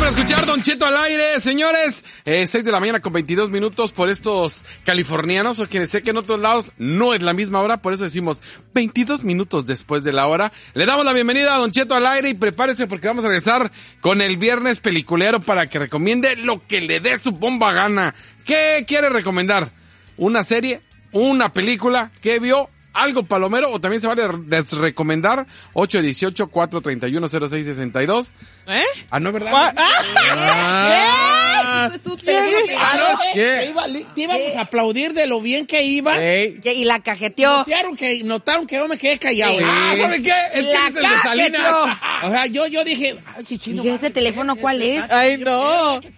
por escuchar Don Cheto al aire, señores. 6 de la mañana con 22 minutos por estos californianos, o quienes sé que en otros lados no es la misma hora, por eso decimos 22 minutos después de la hora. Le damos la bienvenida a Don Cheto al aire y prepárese porque vamos a regresar con el viernes peliculero para que recomiende lo que le dé su bomba gana. ¿Qué quiere recomendar? ¿Una serie? ¿Una película? ¿Qué vio? ¿Algo palomero? ¿O también se vale recomendar? 818-431-0662. ¿Eh? Ah, ¿no es verdad? Te íbamos a aplaudir de lo bien que iba. Y la cajeteó. Notaron que yo me quedé callado. ¿Sabe qué? Es que es el de Salinas. O sea, yo dije, ay, chichino. ¿Y ese teléfono cuál es? Ay, no. Es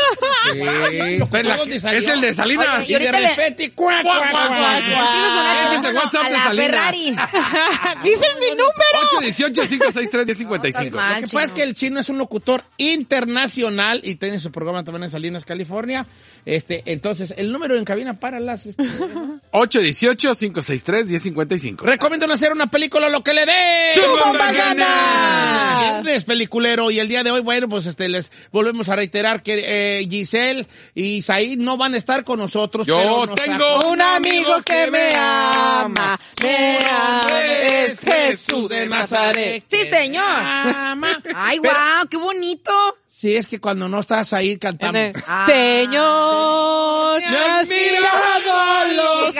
el de Salinas. Oye, y ahorita de repente, Ese es el WhatsApp de Salinas. Ferrari. Dices mi número. 818-563-1055. Lo que pasa es que el chino es un locutor internacional y tiene su programa también en Salinas, California. Entonces, el número en cabina para las... 818-563-1055. Recomiendo hacer una película, lo que le dé. ¡Su bomba gana! Viernes peliculero, y el día de hoy, bueno, pues les volvemos a reiterar que Giselle y Said no van a estar con nosotros. Yo tengo un amigo que me ama. Es Jesús de Nazaret. Sí, señor. Ay, guau, qué bonito. Sí, es que cuando no estás ahí cantamos. Señor, me has mirado a los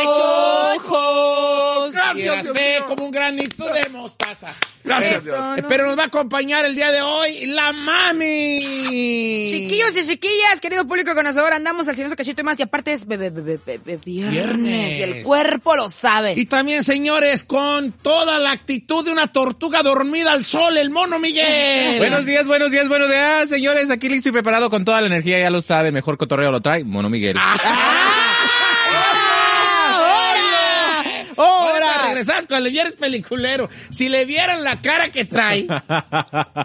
ojos. Gracias, Dios mío. Como un granito de mostaza. Gracias, Eso, Dios. ¿no? Pero nos va a acompañar el día de hoy la mami. Chiquillos y chiquillas, querido público conocedor, andamos al Silencio Cachito y más, y aparte es viernes, y el cuerpo lo sabe. Y también, señores, con toda la actitud de una tortuga dormida al sol, el Mono Miguel. Buenos días, señores. Aquí listo y preparado con toda la energía, ya lo sabe. Mejor cotorreo lo trae Mono Miguel. ¡Ahora! Regresamos con el viernes peliculero. Si le vieran la cara que trae.